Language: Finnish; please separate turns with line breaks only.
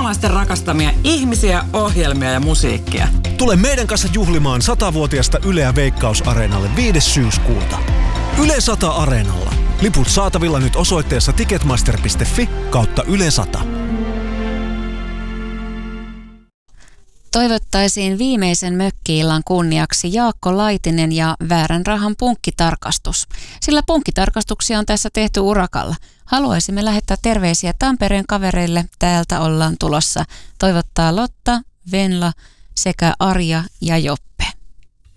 suomalaisten rakastamia ihmisiä, ohjelmia ja musiikkia.
Tule meidän kanssa juhlimaan 100-vuotiasta Yleä Veikkaus-areenalle 5. syyskuuta. Yle 100 Areenalla. Liput saatavilla nyt osoitteessa ticketmaster.fi/Yle 100.
Toivottaisiin viimeisen mökki-illan kunniaksi Jaakko Laitinen ja Väärän rahan punkkitarkastus. Sillä punkkitarkastuksia on tässä tehty urakalla. Haluaisimme lähettää terveisiä Tampereen kavereille. Täältä ollaan tulossa. Toivottaa Lotta, Venla sekä Arja ja Joppe.